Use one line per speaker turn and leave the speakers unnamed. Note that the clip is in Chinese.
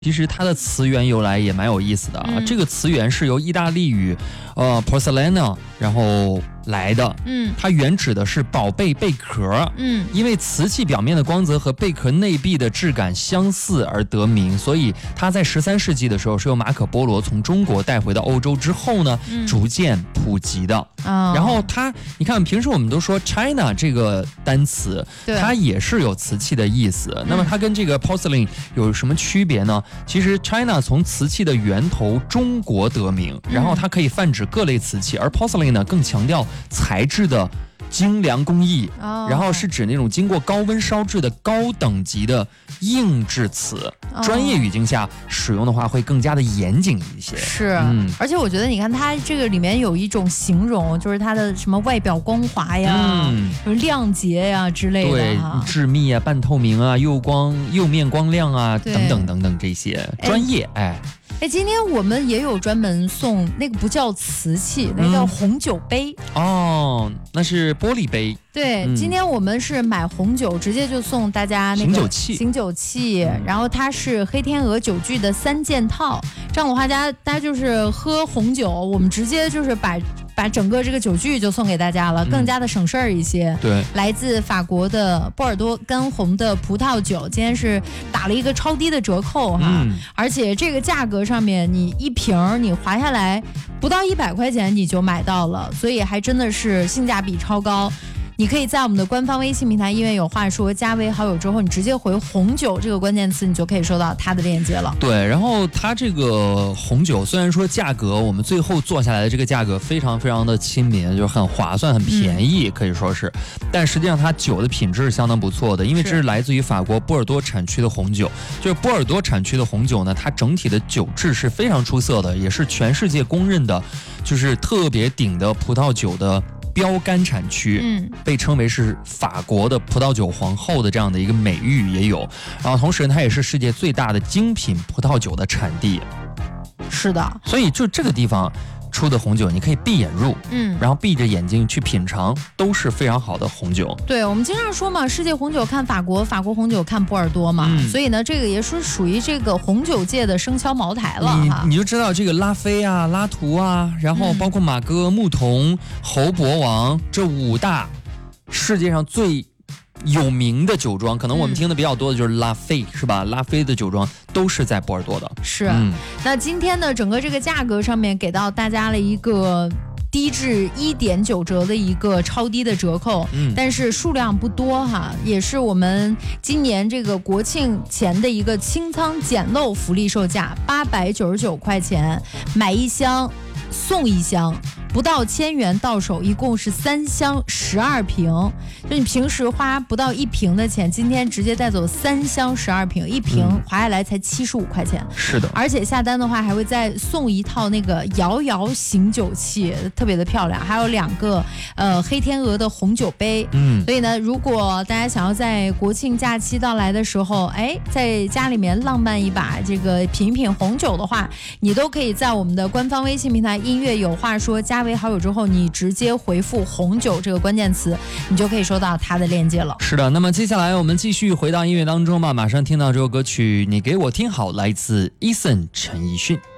其实它的词源由来也蛮有意思的啊。这个词源是由意大利语porcelain 然后来的。它原指的是宝贝贝壳。因为瓷器表面的光泽和贝壳内壁的质感相似而得名，所以它在13世纪的时候是由马可波罗从中国带回到欧洲之后呢，逐渐普及的。然后它，你看平时我们都说 China 这个单词，它也是有瓷器的意思。那么它跟这个 porcelain 有什么区别呢？其实 China 从瓷器的源头中国得名，然后它可以泛指各类瓷器，而 porcelain 呢更强调材质的精良工艺，然后是指那种经过高温烧制的高等级的硬质瓷。专业语境下使用的话会更加的严谨一些。
是，而且我觉得你看它这个里面有一种形容，就是它的什么外表光滑呀，亮洁呀之类的，
对，致密啊、半透明啊、釉面光亮啊等等等等这些专业。
今天我们也有专门送那个不叫瓷器，那叫红酒杯。
那是玻璃杯。
对，今天我们是买红酒，直接就送大家那个醒酒器，然后它是黑天鹅酒具的3件套。这样的话，大家就是喝红酒，我们直接就是把整个这个酒具就送给大家了，更加的省事儿一些。
对，
来自法国的波尔多干红的葡萄酒，今天是打了一个超低的折扣哈，而且这个价格上面，你一瓶你划下来不到100块钱你就买到了，所以还真的是性价比超高。你可以在我们的官方微信平台音乐有话说加为好友之后，你直接回红酒这个关键词，你就可以收到它的链接了。
对，然后它这个红酒虽然说价格我们最后做下来的这个价格非常非常的亲民，就是很划算很便宜，可以说是，但实际上它酒的品质是相当不错的，因为这是来自于法国波尔多产区的红酒。就是波尔多产区的红酒呢，它整体的酒质是非常出色的，也是全世界公认的就是特别顶的葡萄酒的标杆产区，被称为是法国的葡萄酒皇后的这样的一个美誉也有。然后同时它也是世界最大的精品葡萄酒的产地。
是的，
所以就这个地方出的红酒，你可以闭眼入，然后闭着眼睛去品尝，都是非常好的红酒。
对，我们经常说嘛，世界红酒看法国，法国红酒看波尔多嘛，所以呢，这个也是属于这个红酒界的生肖茅台了。
你就知道这个拉菲啊、拉图啊，然后包括马哥、牧童、侯伯王这5大世界上最有名的酒庄，可能我们听的比较多的就是拉菲，是吧？拉菲的酒庄都是在波尔多的。
是，那今天呢，整个这个价格上面给到大家了一个低至1.9折的一个超低的折扣，但是数量不多哈，也是我们今年这个国庆前的一个清仓捡漏福利售价，899块钱，买1箱送1箱。不到1000元到手，一共是3箱12瓶，就你平时花不到1瓶的钱，今天直接带走3箱12瓶，一瓶划下来才75块钱。
是的，
而且下单的话还会再送一套那个摇摇醒酒器，特别的漂亮，还有2个黑天鹅的红酒杯。所以呢，如果大家想要在国庆假期到来的时候，在家里面浪漫一把，这个品一品红酒的话，你都可以在我们的官方微信平台音乐有话说加为好友之后，你直接回复红酒这个关键词，你就可以收到它的链接了。
是的，那么接下来我们继续回到音乐当中吧，马上听到这首歌曲你给我听好，来自 Eason 陈奕迅。